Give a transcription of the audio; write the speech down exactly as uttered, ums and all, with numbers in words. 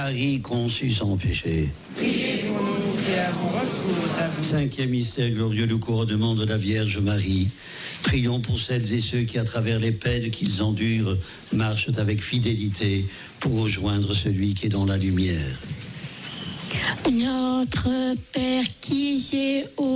Marie conçue sans péché. Priez pour nous qui avons recours à vous. Cinquième mystère glorieux, le couronnement de la Vierge Marie. Prions pour celles et ceux qui, à travers les peines qu'ils endurent, marchent avec fidélité pour rejoindre celui qui est dans la lumière. Notre Père qui est au